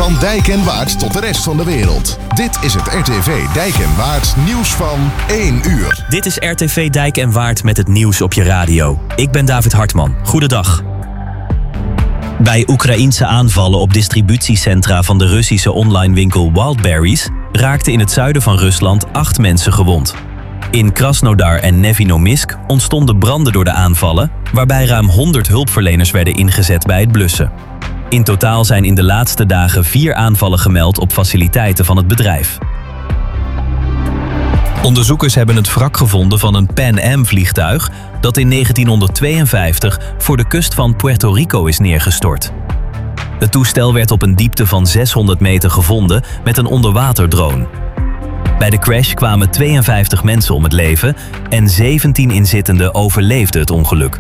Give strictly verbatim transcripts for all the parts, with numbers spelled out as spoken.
Van Dijk en Waard tot de rest van de wereld. Dit is het R T V Dijk en Waard nieuws van één uur. Dit is R T V Dijk en Waard met het nieuws op je radio. Ik ben David Hartman. Goedendag. Bij Oekraïense aanvallen op distributiecentra van de Russische online winkel Wildberries raakten in het zuiden van Rusland acht mensen gewond. In Krasnodar en Nevinomysk ontstonden branden door de aanvallen, waarbij ruim honderd hulpverleners werden ingezet bij het blussen. In totaal zijn in de laatste dagen vier aanvallen gemeld op faciliteiten van het bedrijf. Onderzoekers hebben het wrak gevonden van een Pan Am-vliegtuig dat in negentienhonderdtweeënvijftig voor de kust van Puerto Rico is neergestort. Het toestel werd op een diepte van zeshonderd meter gevonden met een onderwaterdrone. Bij de crash kwamen tweeënvijftig mensen om het leven en zeventien inzittenden overleefden het ongeluk.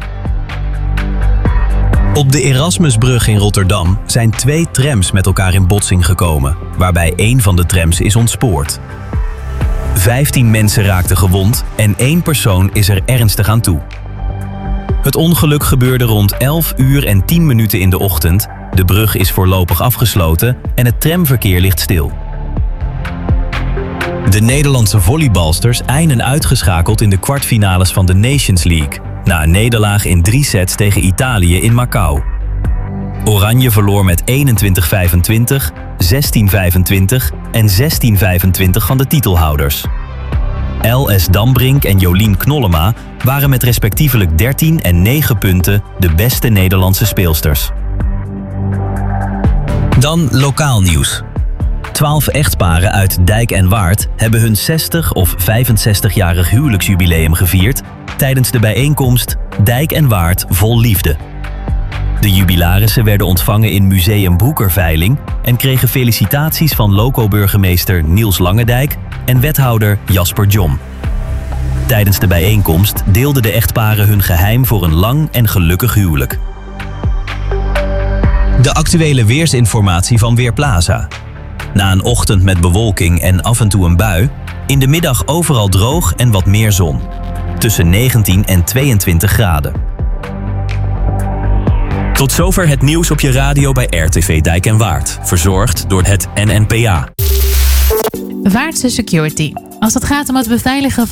Op de Erasmusbrug in Rotterdam zijn twee trams met elkaar in botsing gekomen, waarbij één van de trams is ontspoord. Vijftien mensen raakten gewond en één persoon is er ernstig aan toe. Het ongeluk gebeurde rond elf uur en tien minuten in de ochtend. De brug is voorlopig afgesloten en het tramverkeer ligt stil. De Nederlandse volleybalsters einden uitgeschakeld in de kwartfinales van de Nations League, na een nederlaag in drie sets tegen Italië in Macau. Oranje verloor met eenentwintig vijfentwintig, zestien vijfentwintig en zestien vijfentwintig van de titelhouders. L S Dambrink en Jolien Knollema waren met respectievelijk dertien en negen punten de beste Nederlandse speelsters. Dan lokaal nieuws. Twaalf echtparen uit Dijk en Waard hebben hun zestig of vijfenzestigjarig huwelijksjubileum gevierd tijdens de bijeenkomst Dijk en Waard vol liefde. De jubilarissen werden ontvangen in Museum Broekerveiling en kregen felicitaties van loco-burgemeester Niels Langendijk en wethouder Jasper John. Tijdens de bijeenkomst deelden de echtparen hun geheim voor een lang en gelukkig huwelijk. De actuele weersinformatie van Weerplaza. Na een ochtend met bewolking en af en toe een bui, in de middag overal droog en wat meer zon. Tussen negentien en tweeëntwintig graden. Tot zover het nieuws op je radio bij R T V Dijk en Waard. Verzorgd door het N N P A. Waardse Security. Als het gaat om het beveiligen